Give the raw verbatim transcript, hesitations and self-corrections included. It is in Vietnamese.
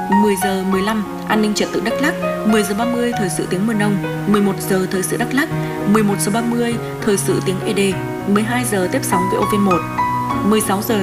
mười giờ mười lăm An ninh trật tự Đắk Lắk, mười giờ ba mươi Thời sự tiếng Mơ Nông, mười một giờ Thời sự Đắk Lắk, mười một giờ ba mươi Thời sự tiếng Ede, mười hai giờ tiếp sóng vê o vê một, mười sáu giờ